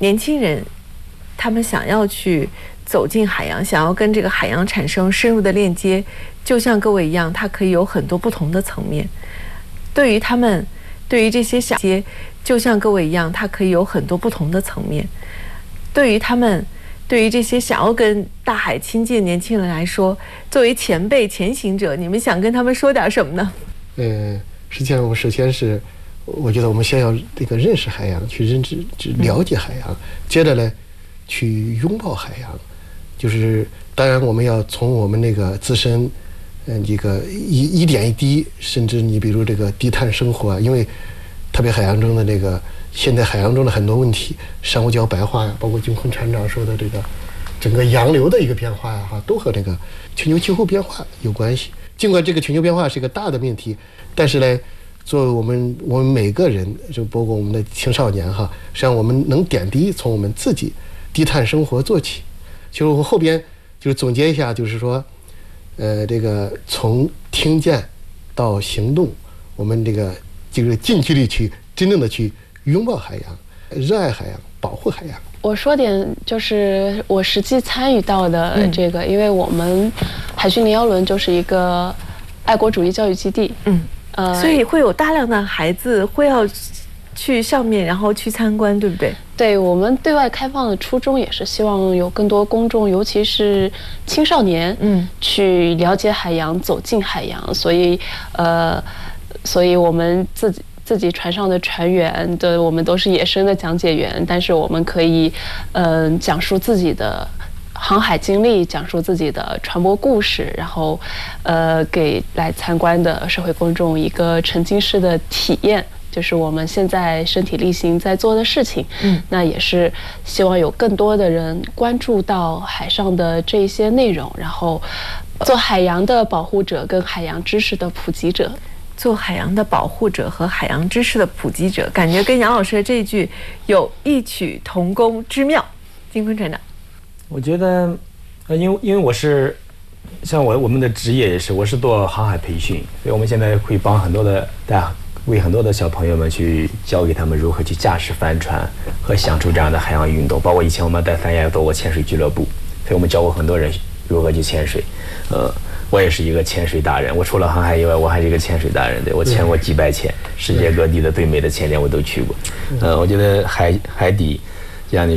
年轻人他们想要去走进海洋，想要跟这个海洋产生深入的链接，就像各位一样，它可以有很多不同的层面。对于他们，对于这些小街，就像各位一样，它可以有很多不同的层面。对于他们，对于这些想要跟大海亲近的年轻人来说，作为前辈前行者，你们想跟他们说点什么呢？ 实际上我首先是我觉得我们先要这个认识海洋，去认知了解海洋，接着呢去拥抱海洋。就是当然我们要从我们那个自身这个一点一滴，甚至你比如这个低碳生活啊，因为特别海洋中的这个现在海洋中的很多问题，珊瑚礁白化呀，包括金坤船长说的这个整个洋流的一个变化呀，都和这个全球气候变化有关系。尽管这个全球变化是一个大的命题，但是呢，作为我们每个人，就包括我们的青少年哈，实际上我们能点滴从我们自己低碳生活做起。就是我后边就是总结一下，就是说，这个从听见到行动，我们这个近距离去真正的去拥抱海洋，热爱海洋，保护海洋。 我说点就是我实际参与到的这个，因为我们海军010轮就是一个爱国主义教育基地， 所以会有大量的孩子会要去上面，然后去参观，对不对？ 对，我们对外开放的初衷也是希望有更多公众，尤其是青少年，去了解海洋，走进海洋。所以我们自己船上的船员的，我们都是野生的讲解员，但是我们可以，讲述自己的航海经历，讲述自己的船舶故事，然后，给来参观的社会公众一个沉浸式的体验。就是我们现在身体力行在做的事情，那也是希望有更多的人关注到海上的这一些内容，然后做海洋的保护者跟海洋知识的普及者。 做海洋的保护者和海洋知识的普及者，感觉跟杨老师的这一句有异曲同工之妙。金坤船长， 我觉得，因为我是像我们的职业也是，我是做航海培训，所以我们现在会帮为很多的小朋友们去教给他们如何去驾驶帆船和享受这样的海洋运动。包括以前我们在三亚有做过潜水俱乐部，所以我们教过很多人如何去潜水。我也是一个潜水达人，我除了航海以外，我还是一个潜水达人。对，我潜过几百潜，世界各地的最美的潜点我都去过。我觉得海底这样的